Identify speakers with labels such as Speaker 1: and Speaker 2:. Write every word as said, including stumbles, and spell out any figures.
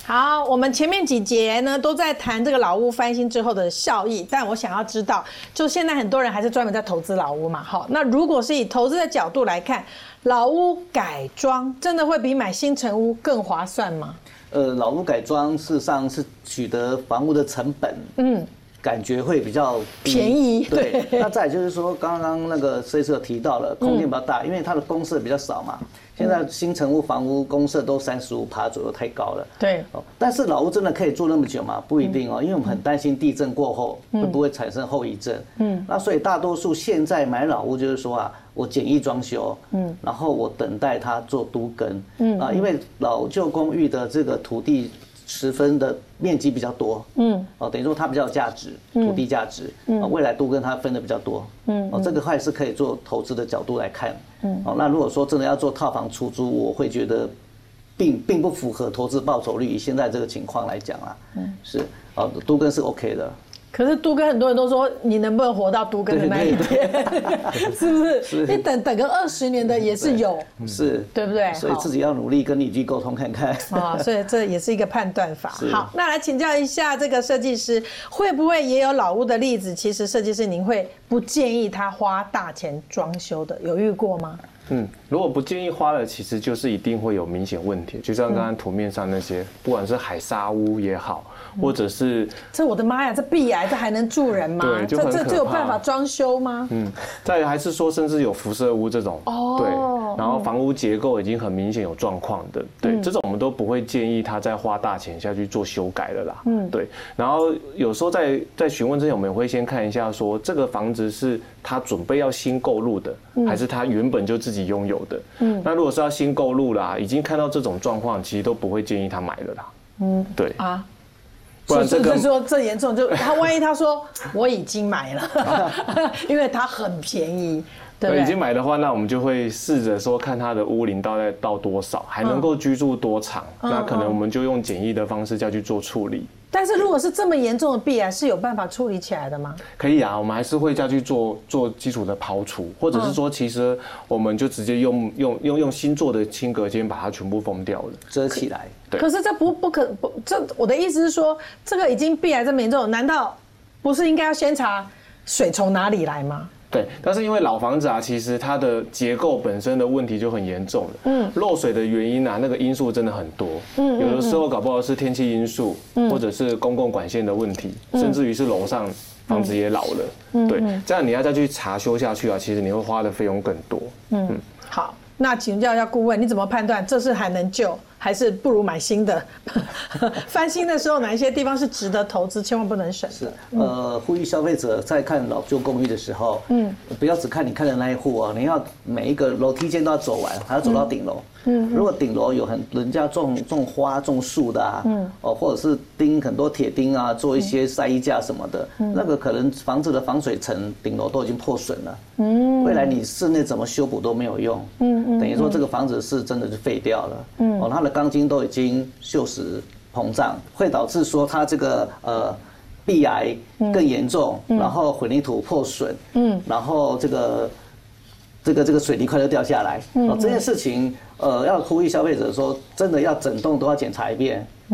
Speaker 1: 好，我们前面几节呢都在谈这个老屋翻新之后的效益，但我想要知道，就现在很多人还是专门在投资老屋嘛，好，那如果是以投资的角度来看，老屋改装真的会比买新成屋更划算吗？
Speaker 2: 呃，老屋改装事实上是取得房屋的成本，嗯，感觉会比较
Speaker 1: 便宜。
Speaker 2: 对，那再来就是说，刚刚那个设计师有提到了，空间比较大，因为它的公设比较少嘛。现在新成屋房屋公设都三十五趴左右，太高了。
Speaker 1: 对，
Speaker 2: 但是老屋真的可以住那么久吗？不一定哦，因为我们很担心地震过后会不会产生后遗症。嗯，那所以大多数现在买老屋就是说啊，我简易装修，嗯，然后我等待它做都更，嗯啊，因为老旧公寓的这个土地十分的面积比较多，嗯，哦，等于说它比较有价值，土地价值，嗯，未来都跟它分的比较多，嗯，哦，这个还是可以做投资的角度来看，嗯，哦，那如果说真的要做套房出租，我会觉得并并不符合投资报酬率，以现在这个情况来讲啊，嗯，是，哦，都更是 OK 的。
Speaker 1: 可是都更很多人都说你能不能活到都更的那一天，是不是？是你等等个二十年的也是有，
Speaker 2: 是，
Speaker 1: 对不对？
Speaker 2: 所以自己要努力跟邻居沟通看看
Speaker 1: 啊，所以这也是一个判断法。好，那来请教一下这个设计师，会不会也有老屋的例子？其实设计师您会不建议他花大钱装修的，有遇过吗？
Speaker 3: 嗯，如果不建议花了，其实就是一定会有明显问题，就像刚刚图面上那些，不管是海沙屋也好，或者是
Speaker 1: 这我的妈呀，这壁癌这还能住人吗？
Speaker 3: 对，就很可怕。
Speaker 1: 这这有办法装修吗？
Speaker 3: 嗯，再还是说，甚至有辐射屋这种，哦，对，然后房屋结构已经很明显有状况的，对，这种我们都不会建议他再花大钱下去做修改了啦。嗯，对，然后有时候在在询问之前，我们也会先看一下说，这个房子是他准备要新购入的，还是他原本就自己自己拥有的，嗯，那如果是要新购入啦，已经看到这种状况，其实都不会建议他买了啦，嗯，对啊，
Speaker 1: 不然这个说这严重，就他万一他说我已经买了，因为它很便宜，对不对？
Speaker 3: 已经买的话，那我们就会试着说看它的屋龄大概到多少，还能够居住多长，那可能我们就用简易的方式再去做处理。
Speaker 1: 但是如果是这么严重的壁癌，是有办法处理起来的吗？
Speaker 3: 可以啊，我们还是会再去做做基础的刨除，或者是说，其实我们就直接用用用用新做的轻隔间把它全部封掉了，
Speaker 2: 遮起来。
Speaker 3: 对。
Speaker 1: 可是这不不可不，这我的意思是说，这个已经壁癌这么严重，难道不是应该要先查水从哪里来吗？
Speaker 3: 对，但是因为老房子啊，其实它的结构本身的问题就很严重了。嗯，漏水的原因啊，那个因素真的很多。嗯，有的时候搞不好是天气因素，嗯，或者是公共管线的问题，嗯，甚至于是楼上房子也老了。嗯，对，这样你要再去查修下去啊，其实你会花的费用更多。嗯，嗯
Speaker 1: 好，那请教一下顾问，你怎么判断这是还能救？还是不如买新的？翻新的时候，哪一些地方是值得投资，千万不能省？
Speaker 2: 是，呃，呼吁消费者在看老旧公寓的时候，嗯，不要只看你看的那一户啊，你要每一个楼梯间都要走完，还要走到顶楼。嗯，如果顶楼有很人家种种花种树的啊，嗯，哦，或者是钉很多铁钉啊，做一些晒衣架什么的，那个可能房子的防水层顶楼都已经破损了。嗯，未来你室内怎么修补都没有用。嗯嗯，等于说这个房子是真的是废掉了。嗯，哦，它的钢筋都已经锈蚀膨胀，会导致说它这个呃壁癌更严重，嗯、然后混凝土破损，嗯，然后这个这个这个水泥块就掉下来，嗯、哦，这件事情呃要呼吁消费者说，真的要整栋都要检查一遍。